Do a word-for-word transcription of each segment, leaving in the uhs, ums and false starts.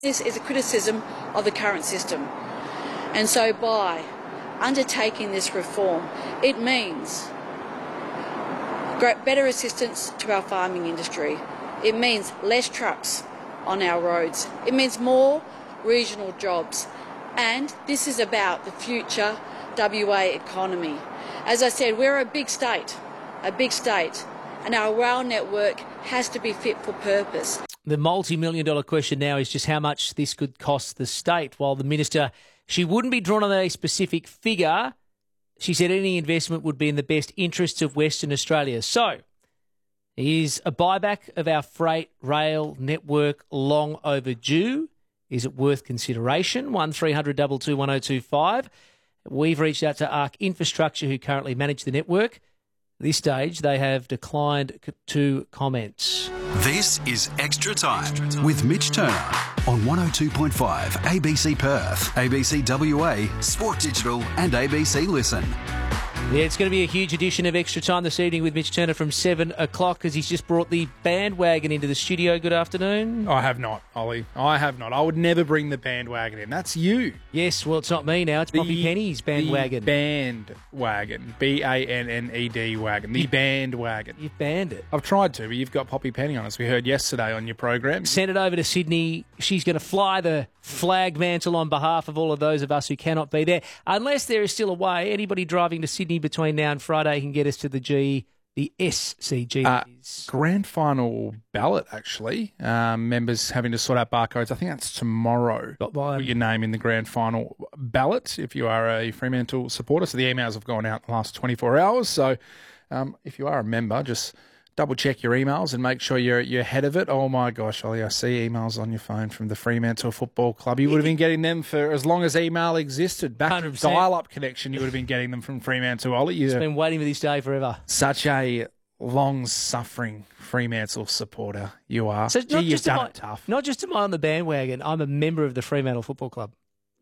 This is a criticism of the current system. And so by undertaking this reform, it means better assistance to our farming industry. It means less trucks on our roads. It means more regional jobs. And this is about the future W A economy. As I said, we're a big state, a big state, and our rail network has to be fit for purpose. The multi-million dollar question now is just how much this could cost the state. While the minister, she wouldn't be drawn on a specific figure, she said any investment would be in the best interests of Western Australia. So, is a buyback of our freight rail network long overdue? Is it worth consideration? one three hundred two two one oh two five. We've reached out to Arc Infrastructure, who currently manage the network. At this stage, they have declined to comment. This is Extra Time with Mitch Turner on one oh two point five A B C Perth, A B C W A, Sport Digital and A B C Listen. Yeah, it's going to be a huge edition of Extra Time this evening with Mitch Turner from seven o'clock because he's just brought the bandwagon into the studio. Good afternoon. I have not, Ollie. I have not. I would never bring the bandwagon in. That's you. Yes, well, it's not me now. It's Poppy Penny's bandwagon. The bandwagon. B A N N E D wagon. The bandwagon. You've banned it. I've tried to, but you've got Poppy Penny on, as we heard yesterday on your program. Send it over to Sydney. She's going to fly the flag mantle on behalf of all of those of us who cannot be there. Unless there is still a way, anybody driving to Sydney between now and Friday can get us to the G, the S C G. Uh, grand final ballot, actually. Um, members having to sort out barcodes. I think that's tomorrow. Got mine. Put your name in the grand final ballot if you are a Fremantle supporter. So the emails have gone out in the last twenty-four hours. So um, if you are a member, just double check your emails and make sure you're you're ahead of it. Oh my gosh, Ollie, I see emails on your phone from the Fremantle Football Club. You would have been getting them for as long as email existed. Back to dial-up connection, you would have been getting them from Fremantle, Ollie. You've been waiting for this day forever. Such a long-suffering Fremantle supporter you are. So Gee, not you've just done am I, it tough. Not just am I on the bandwagon, I'm a member of the Fremantle Football Club.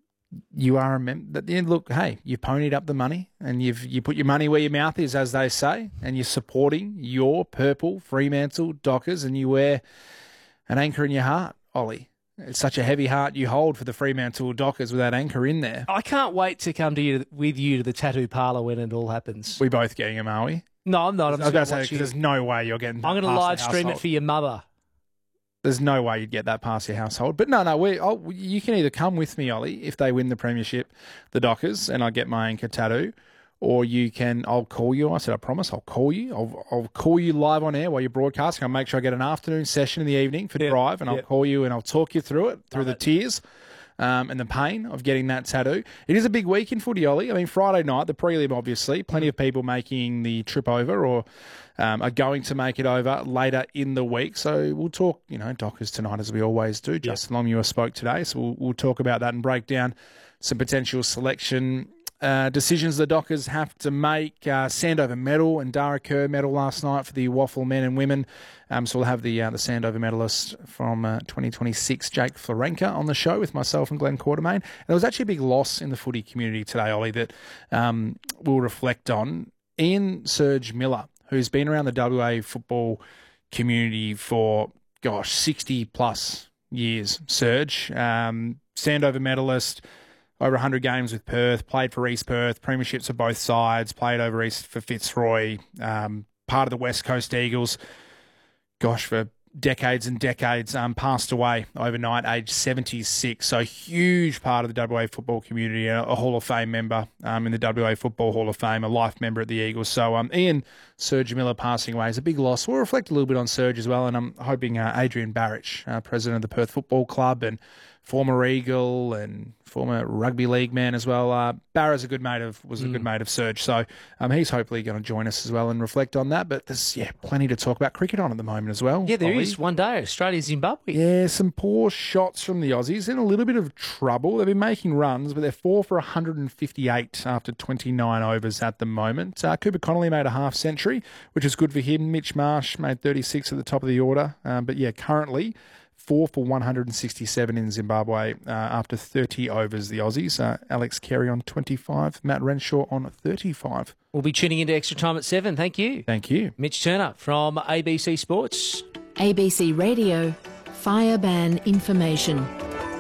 You are a member. Look, hey, you ponied up the money and you've you put your money where your mouth is, as they say, and you're supporting your purple Fremantle Dockers, and you wear an anchor in your heart, Ollie. It's such a heavy heart you hold for the Fremantle Dockers with that anchor in there. I can't wait to come to you with you to the tattoo parlour when it all happens. We both getting them, are we? No, I'm not. I'm I was just going to say, because there's no way you're getting. I'm going to live stream it for your mother. There's no way you'd get that past your household. But no, no, we, I'll, you can either come with me, Ollie, if they win the premiership, the Dockers, and I get my anchor tattoo, or you can, I'll call you. I said, I promise, I'll call you. I'll, I'll call you live on air while you're broadcasting. I'll make sure I get an afternoon session in the evening for yep. Drive, and I'll yep. call you and I'll talk you through it, through Love the it. tears um, and the pain of getting that tattoo. It is a big week in footy, Ollie. I mean, Friday night, the prelim, obviously, plenty of people making the trip over or Um, are going to make it over later in the week. So we'll talk, you know, Dockers tonight, as we always do. Justin Longmuir spoke today, so we'll, we'll talk about that and break down some potential selection uh, decisions the Dockers have to make. Uh, Sandover medal and Dara Kerr medal last night for the Waffle men and women. Um, so we'll have the uh, the Sandover medalist from uh, twenty twenty-six, Jake Florenka, on the show with myself and Glenn Quartermain. And there was actually a big loss in the footy community today, Ollie, that um, we'll reflect on. Ian Serge Miller, who's been around the W A football community for, gosh, sixty plus years. Serge, um, Sandover medalist, over one hundred games with Perth, played for East Perth, premierships of both sides, played over East for Fitzroy, um, part of the West Coast Eagles, gosh, for decades and decades, um, passed away overnight, aged seventy-six. So huge part of the W A football community, a, a Hall of Fame member um, in the W A Football Hall of Fame, a life member at the Eagles. So um, Ian Serge Miller passing away is a big loss. We'll reflect a little bit on Serge as well, and I'm hoping uh, Adrian Barrich, uh, president of the Perth Football Club and former Eagle and former rugby league man as well. Uh, Barra's a good mate of was a mm. good mate of Serge, so um, he's hopefully going to join us as well and reflect on that. But there's yeah plenty to talk about cricket on at the moment as well. Yeah, there Ollie. is one day Australia Zimbabwe. Yeah, some poor shots from the Aussies in a little bit of trouble. They've been making runs, but they're four for one hundred fifty-eight after twenty-nine overs at the moment. Uh, Cooper Connolly made a half century, which is good for him. Mitch Marsh made thirty-six at the top of the order, um, but yeah, currently four for one hundred sixty-seven in Zimbabwe uh, after thirty overs, the Aussies. Uh, Alex Carey on twenty-five, Matt Renshaw on thirty-five. We'll be tuning into Extra Time at seven. Thank you. Thank you. Mitch Turner from A B C Sports. A B C Radio, fire ban information.